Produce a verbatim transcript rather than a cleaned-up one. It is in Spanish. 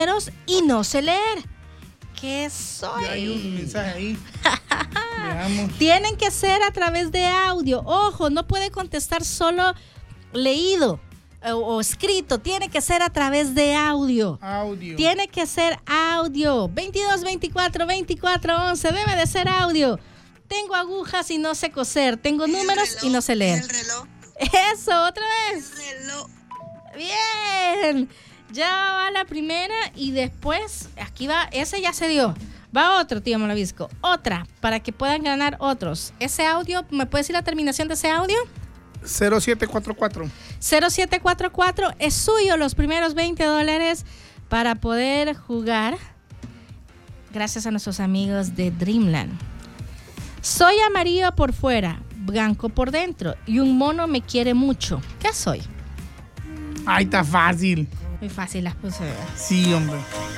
y no sé leer. ¿Qué soy? Ya hay un mensaje ahí. Veamos. Tienen que ser a través de audio. Ojo, no puede contestar solo leído o, o escrito. Tiene que ser a través de audio. Audio. Tiene que ser audio. veintidós, veinticuatro, veinticuatro, once. Debe de ser audio. Tengo agujas y no sé coser. Tengo números reloj, y no sé leer. El reloj. Eso, otra vez. El reloj. Bien. Ya va la primera y después, aquí va, ese ya se dio. Va otro, tío Malavisco. Otra, para que puedan ganar otros. Ese audio, ¿me puedes decir la terminación de ese audio? cero siete cuatro cuatro. cero siete cuatro cuatro es suyo, los primeros veinte dólares para poder jugar. Gracias a nuestros amigos de Dreamland. Soy amarillo por fuera, blanco por dentro y un mono me quiere mucho. ¿Qué soy? Ay, está fácil. Muy fácil las puse. Sí, hombre.